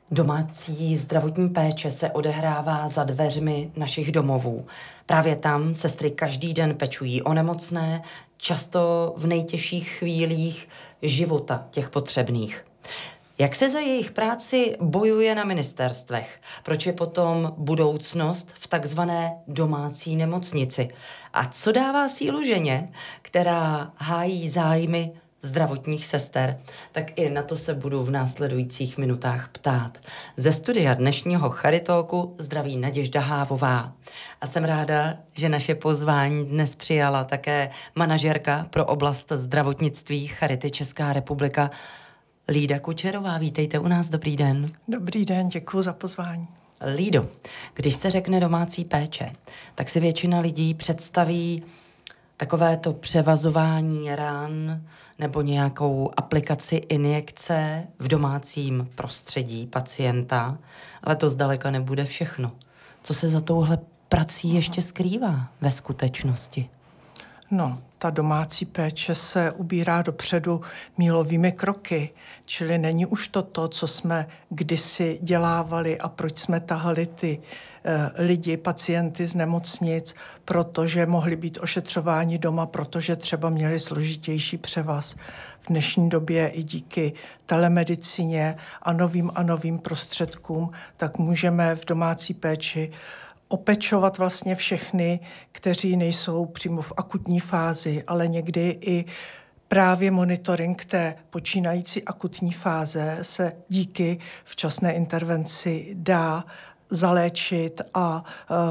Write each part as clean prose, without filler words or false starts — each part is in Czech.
Domácí zdravotní péče se odehrává za dveřmi našich domovů. Právě tam sestry každý den pečují o nemocné, často v nejtěžších chvílích života těch potřebných. Jak se za jejich práci bojuje na ministerstvech? Proč je potom budoucnost v takzvané domácí nemocnici? A co dává sílu ženě, která hájí zájmy zdravotních sester? Tak i na to se budu v následujících minutách ptát. Ze studia dnešního Charitalku zdraví Naděžda Hávová. A jsem ráda, že naše pozvání dnes přijala také manažerka pro oblast zdravotnictví Charity Česká republika Lída Kučerová. Vítejte u nás, dobrý den. Dobrý den, děkuji za pozvání. Lído, když se řekne domácí péče, tak si většina lidí představí takové to převazování ran nebo nějakou aplikaci injekce v domácím prostředí pacienta, ale to zdaleka nebude všechno. Co se za touhle prací ještě skrývá ve skutečnosti? No, ta domácí péče se ubírá dopředu mílovými kroky, čili není už to, co jsme kdysi dělávali a proč jsme tahali ty lidi, pacienty z nemocnic, protože mohli být ošetřováni doma, protože třeba měli složitější převaz. V dnešní době i díky telemedicíně a novým prostředkům, tak můžeme v domácí péči opečovat vlastně všechny, kteří nejsou přímo v akutní fázi, ale někdy i právě monitoring té počínající akutní fáze se díky včasné intervenci dá zaléčit a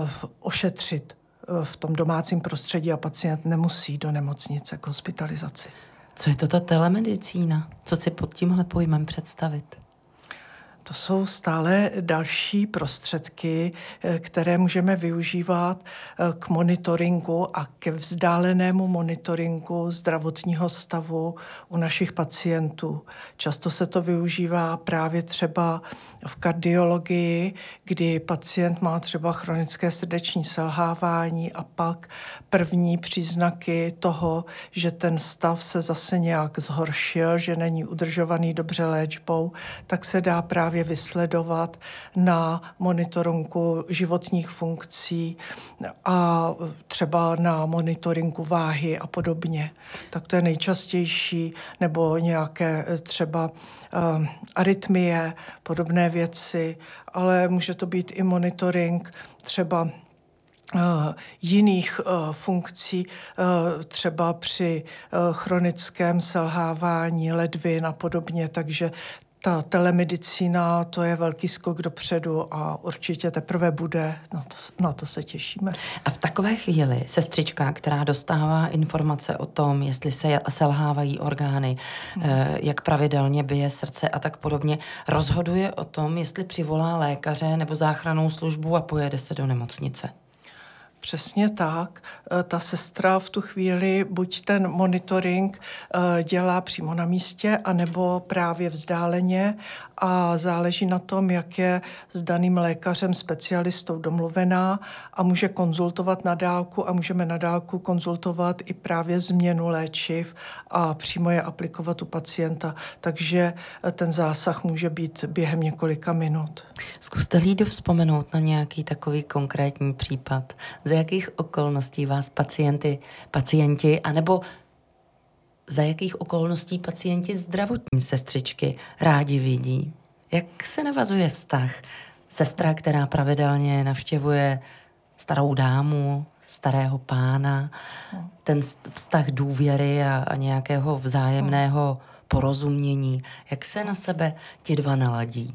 ošetřit v tom domácím prostředí a pacient nemusí do nemocnice k hospitalizaci. Co je to ta telemedicína? Co si pod tímhle pojmem představit? To jsou stále další prostředky, které můžeme využívat k monitoringu a ke vzdálenému monitoringu zdravotního stavu u našich pacientů. Často se to využívá právě třeba v kardiologii, kdy pacient má třeba chronické srdeční selhávání a pak první příznaky toho, že ten stav se zase nějak zhoršil, že není udržovaný dobře léčbou, tak se dá právě vysledovat na monitoringu životních funkcí a třeba na monitoringu váhy a podobně. Tak to je nejčastější, nebo nějaké třeba arytmie, podobné věci, ale může to být i monitoring třeba jiných funkcí, třeba při chronickém selhávání ledvin a podobně, takže ta telemedicína, to je velký skok dopředu a určitě teprve bude, na to se těšíme. A v takové chvíli sestřička, která dostává informace o tom, jestli se selhávají orgány, jak pravidelně bije srdce a tak podobně, rozhoduje o tom, jestli přivolá lékaře nebo záchrannou službu a pojede se do nemocnice. Přesně tak. Ta sestra v tu chvíli buď ten monitoring dělá přímo na místě, anebo právě vzdáleně a záleží na tom, jak je s daným lékařem, specialistou domluvená a může konzultovat na dálku a můžeme na dálku konzultovat i právě změnu léčiv a přímo je aplikovat u pacienta. Takže ten zásah může být během několika minut. Zkuste, Lído, vzpomenout na nějaký takový konkrétní případ. Za jakých okolností vás pacienti, anebo za jakých okolností pacienti zdravotní sestřičky rádi vidí? Jak se navazuje vztah? Sestra, která pravidelně navštěvuje starou dámu, starého pána, ten vztah důvěry a nějakého vzájemného porozumění. Jak se na sebe ti dva naladí?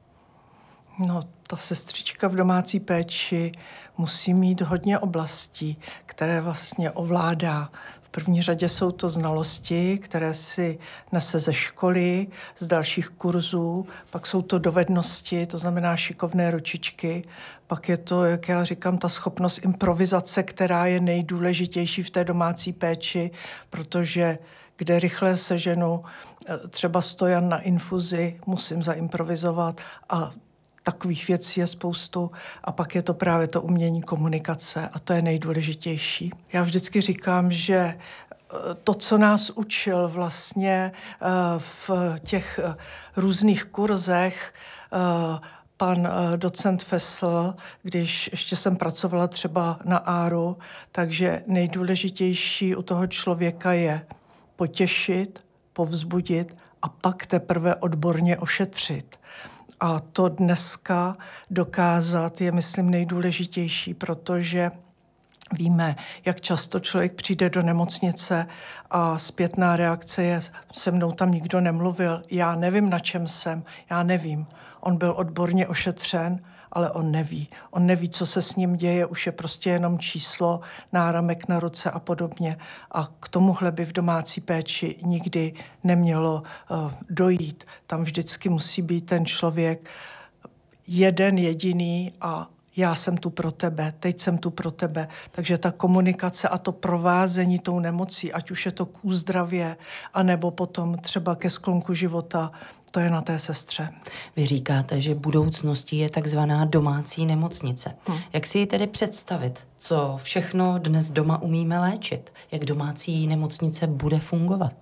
No, ta sestřička v domácí péči musí mít hodně oblastí, které vlastně ovládá. V první řadě jsou to znalosti, které si nese ze školy, z dalších kurzů, pak jsou to dovednosti, to znamená šikovné ručičky, pak je to, jak já říkám, ta schopnost improvizace, která je nejdůležitější v té domácí péči, protože kde rychle seženu třeba stojan na infuzi, musím zaimprovizovat a takových věcí je spoustu a pak je to právě to umění komunikace a to je nejdůležitější. Já vždycky říkám, že to, co nás učil vlastně v těch různých kurzech pan docent Fessl, když ještě jsem pracovala třeba na ARU, takže nejdůležitější u toho člověka je potěšit, povzbudit a pak teprve odborně ošetřit. A to dneska dokázat je, myslím, nejdůležitější, protože víme, jak často člověk přijde do nemocnice a zpětná reakce je, se mnou tam nikdo nemluvil, já nevím, na čem jsem, já nevím. On byl odborně ošetřen, ale on neví. On neví, co se s ním děje, už je prostě jenom číslo, náramek na ruce a podobně. A k tomuhle by v domácí péči nikdy nemělo dojít. Tam vždycky musí být ten člověk jeden jediný a já jsem tu pro tebe, teď jsem tu pro tebe. Takže ta komunikace a to provázení tou nemocí, ať už je to k úzdravě, anebo potom třeba ke sklonku života, to je na té sestře. Vy říkáte, že budoucností je takzvaná domácí nemocnice. Jak si ji tedy představit? Co všechno dnes doma umíme léčit? Jak domácí nemocnice bude fungovat?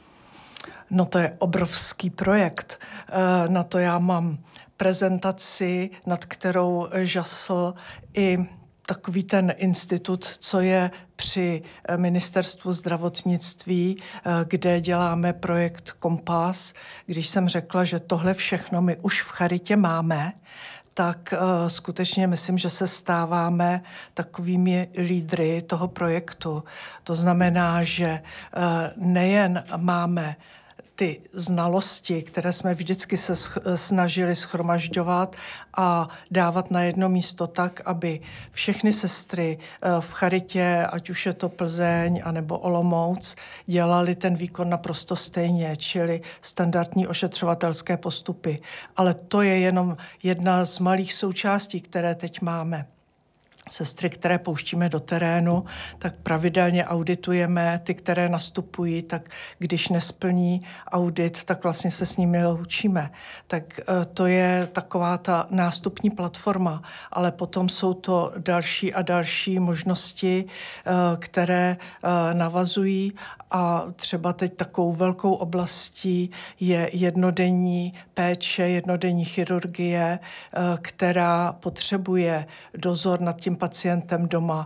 No to je obrovský projekt. Na to já mám prezentaci, nad kterou žasl i takový ten institut, co je při ministerstvu zdravotnictví, kde děláme projekt Kompas. Když jsem řekla, že tohle všechno my už v charitě máme, tak skutečně myslím, že se stáváme takovými lídry toho projektu. To znamená, že nejen máme ty znalosti, které jsme vždycky se snažili shromažďovat a dávat na jedno místo tak, aby všechny sestry v charitě, ať už je to Plzeň anebo Olomouc, dělali ten výkon naprosto stejně, čili standardní ošetřovatelské postupy. Ale to je jenom jedna z malých součástí, které teď máme. Sestry, které pouštíme do terénu, tak pravidelně auditujeme ty, které nastupují, tak když nesplní audit, tak vlastně se s nimi loučíme. Tak to je taková ta nástupní platforma, ale potom jsou to další a další možnosti, které navazují a třeba teď takovou velkou oblastí je jednodenní péče, jednodenní chirurgie, která potřebuje dozor nad tím pacientem doma.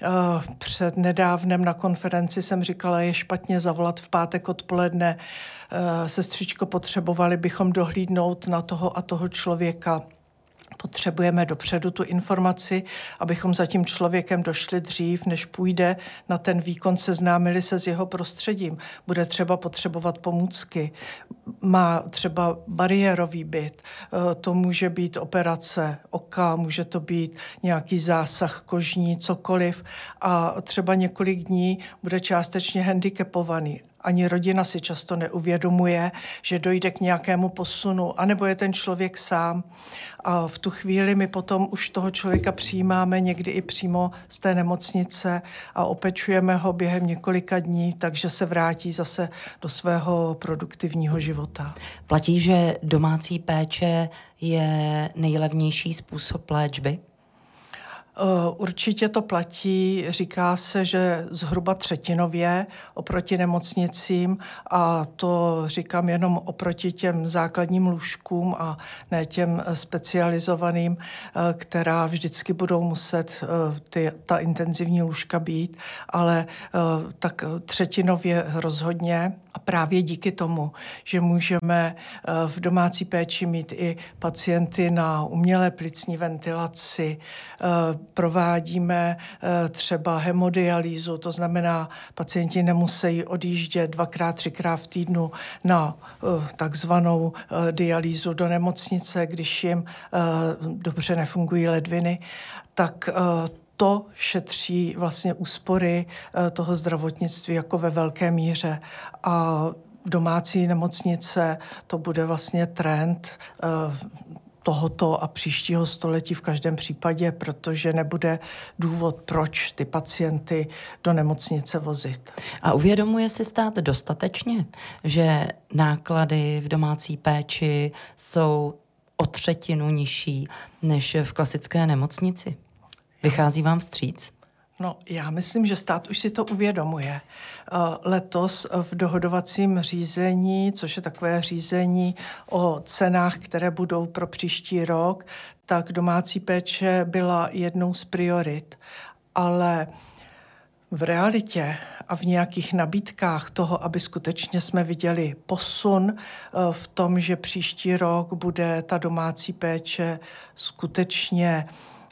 Před nedávnem na konferenci jsem říkala, je špatně zavolat v pátek odpoledne. Sestřičko, potřebovali bychom dohlídnout na toho a toho člověka. Potřebujeme dopředu tu informaci, abychom za tím člověkem došli dřív, než půjde na ten výkon, seznámili se s jeho prostředím. Bude třeba potřebovat pomůcky. Má třeba bariérový byt. To může být operace oka, může to být nějaký zásah kožní, cokoliv. A třeba několik dní bude částečně handicapovaný. Ani rodina si často neuvědomuje, že dojde k nějakému posunu, anebo je ten člověk sám. A v tu chvíli my potom už toho člověka přijímáme někdy i přímo z té nemocnice a opečujeme ho během několika dní, takže se vrátí zase do svého produktivního života. Platí, že domácí péče je nejlevnější způsob léčby? Určitě to platí, říká se, že zhruba třetinově oproti nemocnicím a to říkám jenom oproti těm základním lůžkům a ne těm specializovaným, která vždycky budou muset ta intenzivní lůžka být, ale tak třetinově rozhodně. A právě díky tomu, že můžeme v domácí péči mít i pacienty na umělé plicní ventilaci, provádíme třeba hemodialýzu, to znamená, pacienti nemusí odjíždět 2x, 3x v týdnu na takzvanou dialýzu do nemocnice, když jim dobře nefungují ledviny, tak to šetří vlastně úspory toho zdravotnictví jako ve velké míře. A domácí nemocnice, to bude vlastně trend tohoto a příštího století v každém případě, protože nebude důvod, proč ty pacienty do nemocnice vozit. A uvědomuje si stát dostatečně, že náklady v domácí péči jsou o 1/3 nižší než v klasické nemocnici? Vychází vám vstříc? No, já myslím, že stát už si to uvědomuje. Letos v dohodovacím řízení, což je takové řízení o cenách, které budou pro příští rok, tak domácí péče byla jednou z priorit. Ale v realitě a v nějakých nabídkách toho, aby skutečně jsme viděli posun v tom, že příští rok bude ta domácí péče skutečně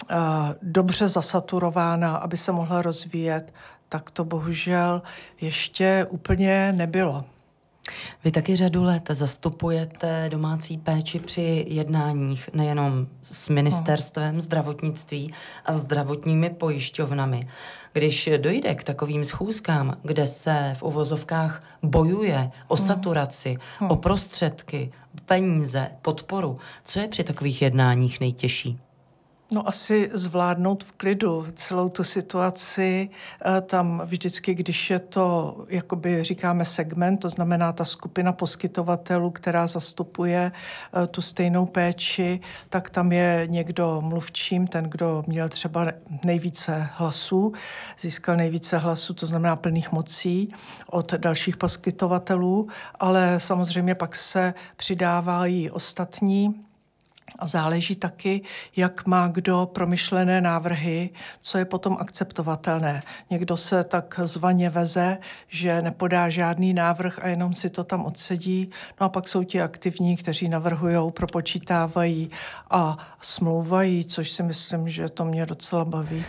dobře zasaturována, aby se mohla rozvíjet, tak to bohužel ještě úplně nebylo. Vy taky řadu let zastupujete domácí péči při jednáních nejenom s ministerstvem zdravotnictví a zdravotními pojišťovnami. Když dojde k takovým schůzkám, kde se v uvozovkách bojuje o saturaci, o prostředky, peníze, podporu, co je při takových jednáních nejtěžší? No asi zvládnout v klidu celou tu situaci. Tam vždycky, když je to, jakoby říkáme segment, to znamená ta skupina poskytovatelů, která zastupuje tu stejnou péči, tak tam je někdo mluvčím, ten, kdo měl třeba nejvíce hlasů, získal nejvíce hlasů, to znamená plných mocí od dalších poskytovatelů, ale samozřejmě pak se přidávají ostatní. A záleží taky, jak má kdo promyšlené návrhy, co je potom akceptovatelné. Někdo se tak zvaně veze, že nepodá žádný návrh a jenom si to tam odsedí. No a pak jsou ti aktivní, kteří navrhujou, propočítávají a smlouvají, což si myslím, že to mě docela baví.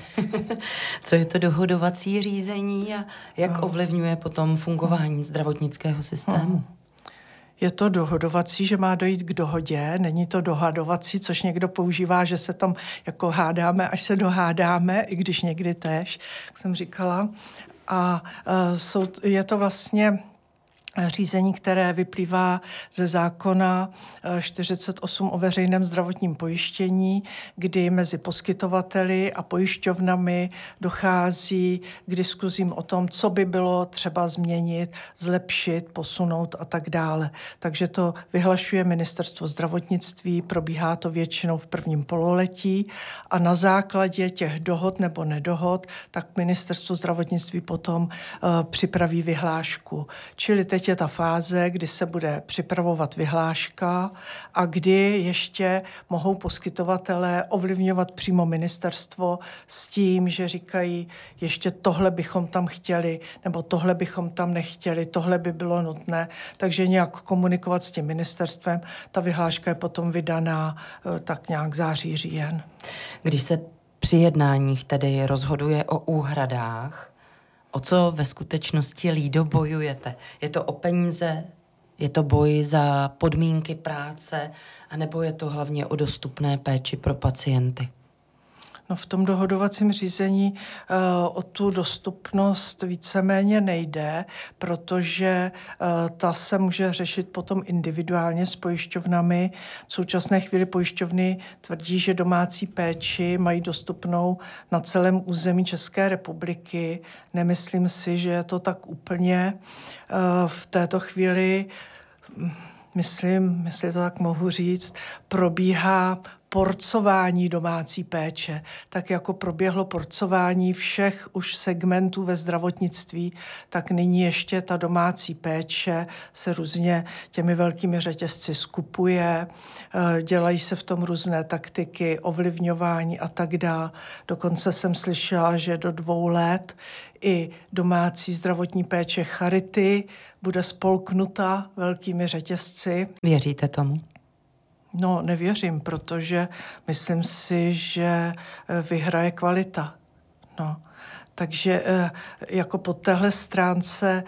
Co je to dohodovací řízení a jak ovlivňuje potom fungování zdravotnického systému? Je to dohodovací, že má dojít k dohodě, není to dohadovací, což někdo používá, že se tam jako hádáme, až se dohádáme, i když někdy též, jak jsem říkala. A je to vlastně řízení, které vyplývá ze zákona 48 o veřejném zdravotním pojištění, kdy mezi poskytovateli a pojišťovnami dochází k diskuzím o tom, co by bylo třeba změnit, zlepšit, posunout a tak dále. Takže to vyhlašuje Ministerstvo zdravotnictví, probíhá to většinou v prvním pololetí a na základě těch dohod nebo nedohod, tak Ministerstvo zdravotnictví potom připraví vyhlášku. Čili teď je ta fáze, kdy se bude připravovat vyhláška a kdy ještě mohou poskytovatelé ovlivňovat přímo ministerstvo s tím, že říkají, ještě tohle bychom tam chtěli, nebo tohle bychom tam nechtěli, tohle by bylo nutné, takže nějak komunikovat s tím ministerstvem. Ta vyhláška je potom vydaná tak nějak září, říjen. Když se při jednáních tedy rozhoduje o úhradách, o co ve skutečnosti, Lído, bojujete? Je to o peníze, je to boj za podmínky práce, anebo je to hlavně o dostupné péči pro pacienty? No v tom dohodovacím řízení o tu dostupnost víceméně nejde, protože ta se může řešit potom individuálně s pojišťovnami. V současné chvíli pojišťovny tvrdí, že domácí péči mají dostupnou na celém území České republiky. Nemyslím si, že je to tak úplně. V této chvíli, myslím, jestli to tak mohu říct, probíhá porcování domácí péče, tak jako proběhlo porcování všech už segmentů ve zdravotnictví, tak nyní ještě ta domácí péče se různě těmi velkými řetězci skupuje, dělají se v tom různé taktiky, ovlivňování a tak dále. Dokonce jsem slyšela, že do 2 let i domácí zdravotní péče Charity bude spolknuta velkými řetězci. Věříte tomu? No, nevěřím, protože myslím si, že vyhraje kvalita. No. Takže jako po téhle stránce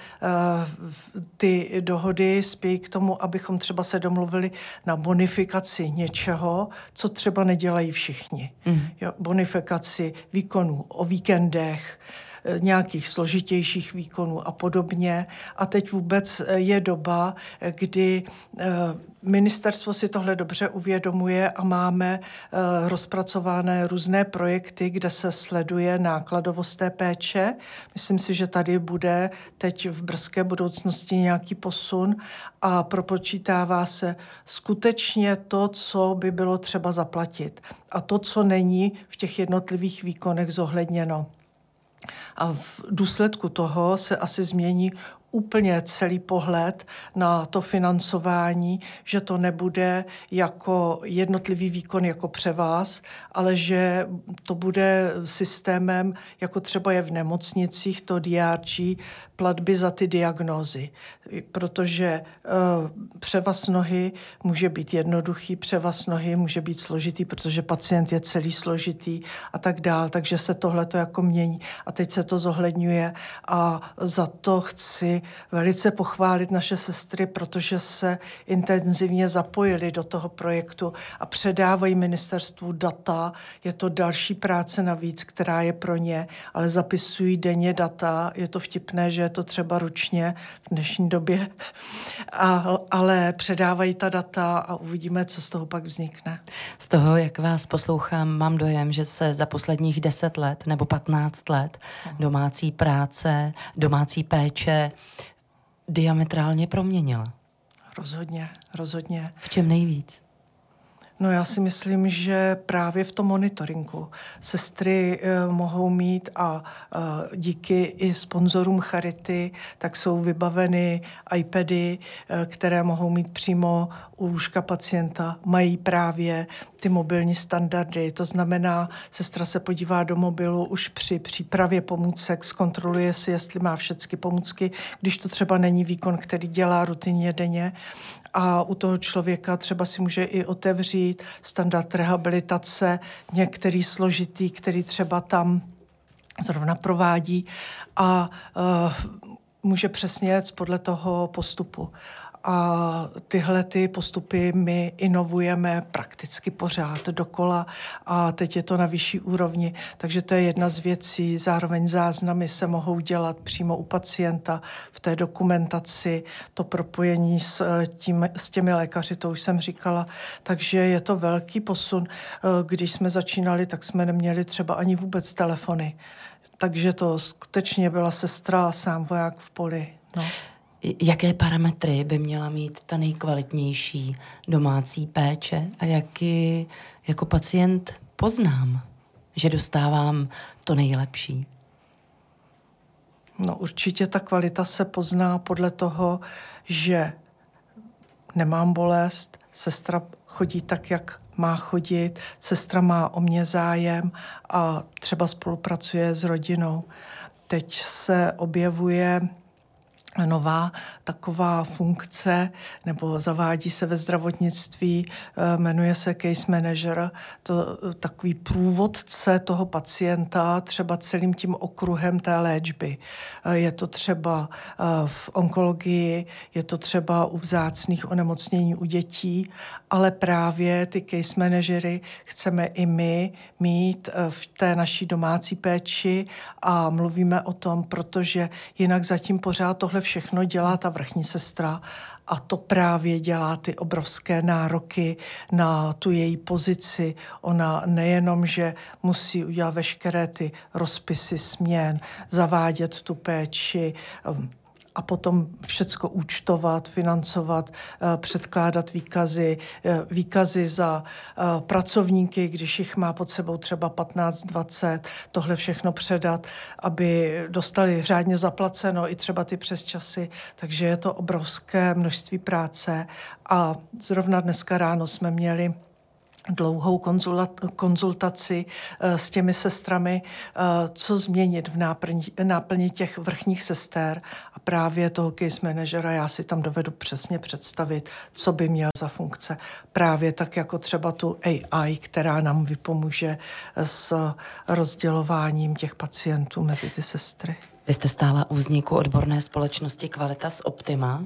ty dohody spějí k tomu, abychom třeba se domluvili na bonifikaci něčeho, co třeba nedělají všichni. Jo, bonifikaci výkonů o víkendech, nějakých složitějších výkonů a podobně. A teď vůbec je doba, kdy ministerstvo si tohle dobře uvědomuje a máme rozpracované různé projekty, kde se sleduje nákladovost té péče. Myslím si, že tady bude teď v brzké budoucnosti nějaký posun a propočítává se skutečně to, co by bylo třeba zaplatit a to, co není v těch jednotlivých výkonech zohledněno. A v důsledku toho se asi změní úplně celý pohled na to financování, že to nebude jako jednotlivý výkon jako převaz, ale že to bude systémem, jako třeba je v nemocnicích, to DRG, platby za ty diagnózy. Protože převaz nohy může být jednoduchý, převaz nohy může být složitý, protože pacient je celý složitý a tak dál, takže se tohle to jako mění. A teď se to zohledňuje a za to chci velice pochválit naše sestry, protože se intenzivně zapojili do toho projektu a předávají ministerstvu data. Je to další práce navíc, která je pro ně, ale zapisují denně data. Je to vtipné, že je to třeba ručně v dnešní době, ale předávají ta data a uvidíme, co z toho pak vznikne. Z toho, jak vás poslouchám, mám dojem, že se za posledních 10 let nebo 15 let domácí práce, domácí péče diametrálně proměnila. Rozhodně. V čem nejvíc? No já si myslím, že právě v tom monitoringu sestry mohou mít a díky i sponzorům Charity, tak jsou vybaveny iPady, které mohou mít přímo u lůžka pacienta. Mají právě ty mobilní standardy. To znamená, sestra se podívá do mobilu už při přípravě pomůcek, zkontroluje si, jestli má všechny pomůcky, když to třeba není výkon, který dělá rutinně denně. A u toho člověka třeba si může i otevřít standard rehabilitace, některý složitý, který třeba tam zrovna provádí a může přesně jet podle toho postupu. A tyhle ty postupy my inovujeme prakticky pořád dokola a teď je to na vyšší úrovni, takže to je jedna z věcí. Zároveň záznamy se mohou dělat přímo u pacienta v té dokumentaci, to propojení s těmi lékaři, to už jsem říkala, takže je to velký posun. Když jsme začínali, tak jsme neměli třeba ani vůbec telefony, takže to skutečně byla sestra a sám voják v poli. No. Jaké parametry by měla mít ta nejkvalitnější domácí péče a jak ji jako pacient poznám, že dostávám to nejlepší? No určitě ta kvalita se pozná podle toho, že nemám bolest, sestra chodí tak, jak má chodit, sestra má o mě zájem a třeba spolupracuje s rodinou. Teď se objevuje nová taková funkce, nebo zavádí se ve zdravotnictví, jmenuje se case manager, to takový průvodce toho pacienta, třeba celým tím okruhem té léčby. Je to třeba v onkologii, je to třeba u vzácných onemocnění u dětí, ale právě ty case managery chceme i my mít v té naší domácí péči a mluvíme o tom, protože jinak zatím pořád tohle všechno dělá ta vrchní sestra a to právě dělá ty obrovské nároky na tu její pozici. Ona nejenom, že musí udělat veškeré ty rozpisy směn, zavádět tu péči, a potom všecko účtovat, financovat, předkládat výkazy za pracovníky, když jich má pod sebou třeba 15-20, tohle všechno předat, aby dostali řádně zaplaceno i třeba ty přesčasy. Takže je to obrovské množství práce a zrovna dneska ráno jsme měli dlouhou konzultaci s těmi sestrami, co změnit v náplni těch vrchních sester a právě toho case managera já si tam dovedu přesně představit, co by měl za funkce. Právě tak jako třeba tu AI, která nám vypomůže s rozdělováním těch pacientů mezi ty sestry. Vy jste stála u vzniku odborné společnosti Qualitas Optima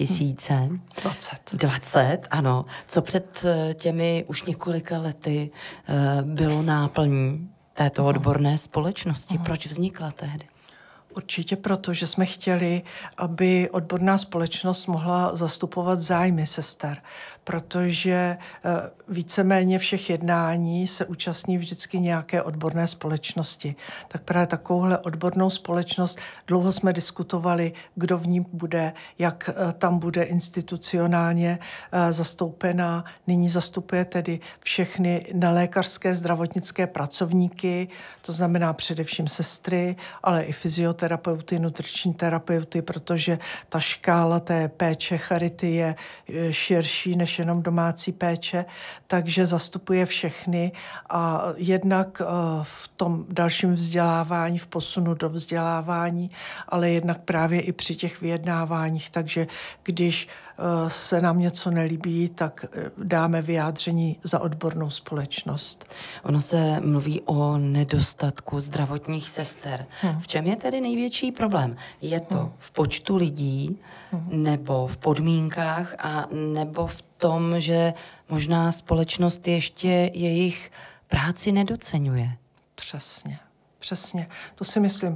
2020, ano. Co před těmi už několika lety bylo náplní této odborné společnosti? Proč vznikla tehdy? Určitě proto, že jsme chtěli, aby odborná společnost mohla zastupovat zájmy sester, protože víceméně všech jednání se účastní vždycky nějaké odborné společnosti. Tak právě takovouhle odbornou společnost dlouho jsme diskutovali, kdo v ní bude, jak tam bude institucionálně zastoupená. Nyní zastupuje tedy všechny nelékařské zdravotnické pracovníky, to znamená především sestry, ale i fyzioterapeuty, nutriční terapeuty, protože ta škála té péče charity je širší než jenom domácí péče, takže zastupuje všechny a jednak v tom dalším vzdělávání, v posunu do vzdělávání, ale jednak právě i při těch vyjednáváních, takže když se nám něco nelíbí, tak dáme vyjádření za odbornou společnost. Ono se mluví o nedostatku zdravotních sester. V čem je tedy největší problém? Je to v počtu lidí, nebo v podmínkách, a nebo v tom, že možná společnost ještě jejich práci nedoceňuje? Přesně. To si myslím.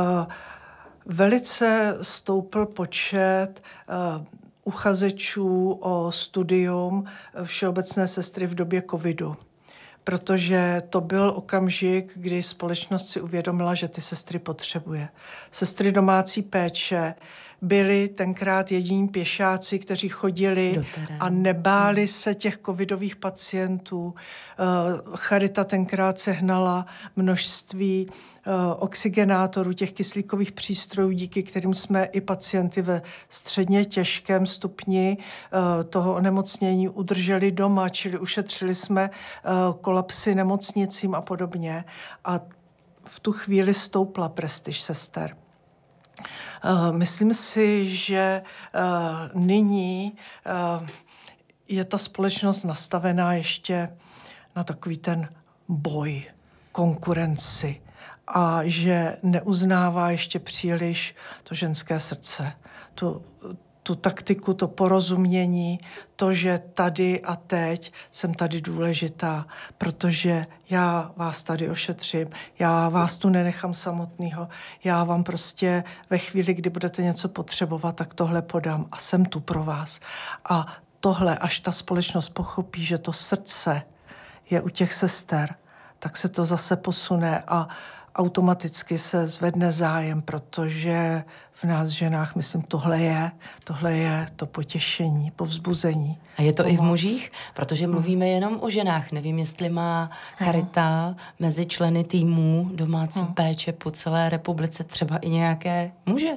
Velice stoupl počet uchazečů o studium všeobecné sestry v době covidu. Protože to byl okamžik, kdy společnost si uvědomila, že ty sestry potřebuje. Sestry domácí péče byli tenkrát jediní pěšáci, kteří chodili a nebáli se těch covidových pacientů. Charita tenkrát sehnala množství oxygenátorů, těch kyslíkových přístrojů, díky kterým jsme i pacienty ve středně těžkém stupni toho onemocnění udrželi doma, čili ušetřili jsme kolapsy nemocnicím a podobně. A v tu chvíli stoupla prestiž sester. Myslím si, že nyní je ta společnost nastavená ještě na takový ten boj, konkurenci a že neuznává ještě příliš to ženské srdce, tu taktiku, to porozumění, to, že tady a teď jsem tady důležitá, protože já vás tady ošetřím, já vás tu nenechám samotného, já vám prostě ve chvíli, kdy budete něco potřebovat, tak tohle podám a jsem tu pro vás. A tohle, až ta společnost pochopí, že to srdce je u těch sester, tak se to zase posune a automaticky se zvedne zájem, protože v nás ženách, myslím, tohle je to potěšení, povzbuzení. A je to i v mužích? Protože mluvíme jenom o ženách. Nevím, jestli má charita mezi členy týmů domácí péče po celé republice třeba i nějaké muže?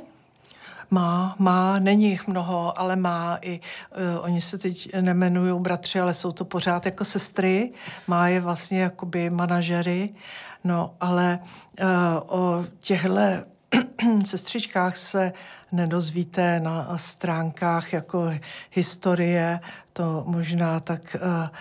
Má, není jich mnoho, ale má i, oni se teď nemenují bratři, ale jsou to pořád jako sestry, má je vlastně jakoby manažery, no, ale o těchto sestřičkách se nedozvíte na stránkách jako historie, to možná tak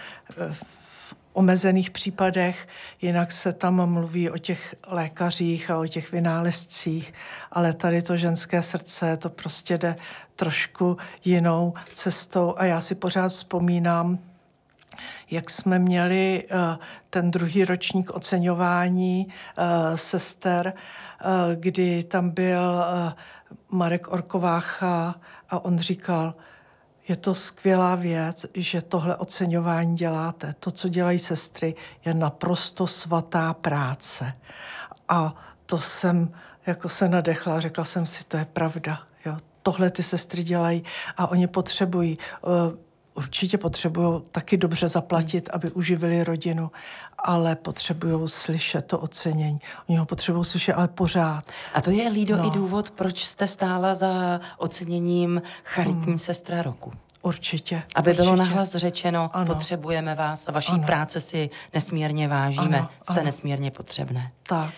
v omezených případech, jinak se tam mluví o těch lékařích a o těch vynálezcích, ale tady to ženské srdce, to prostě jde trošku jinou cestou a já si pořád vzpomínám, jak jsme měli ten druhý ročník oceňování sester, kdy tam byl Marek Orkovácha a on říkal, je to skvělá věc, že tohle oceňování děláte. To, co dělají sestry, je naprosto svatá práce. A to jsem jako se nadechla, řekla jsem si, to je pravda. Jo. Tohle ty sestry dělají a oni potřebují, určitě potřebují taky dobře zaplatit, aby uživili rodinu, ale potřebují slyšet to ocenění. Oni ho potřebují slyšet, ale pořád. A to je, Lído, i důvod, proč jste stála za oceněním charitní sestra roku. Určitě. Aby bylo nahlas řečeno, potřebujeme vás a vaší práce si nesmírně vážíme. Jste nesmírně potřebné. Tak.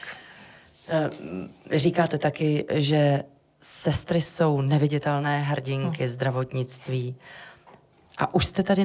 Říkáte taky, že sestry jsou neviditelné hrdinky zdravotnictví. A už jste tady